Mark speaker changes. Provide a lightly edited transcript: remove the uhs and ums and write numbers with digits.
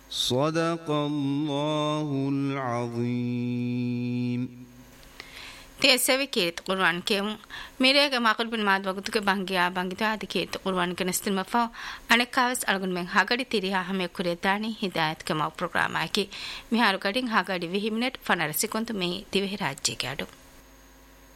Speaker 1: صدق الله العظيم.
Speaker 2: تيسوي كيت قرآن كيم ميريك ما قلب الماد وقت كبانجيا بانجيتو هذا كيت قرآن كنستل مفاو أنا كاوس ألغن من هاجري تريها هم يكوريتاني هداية كما برنامج كي مهارو كارين هاجري ويهمنت فنرسي كنت مي تيوه راجي كادو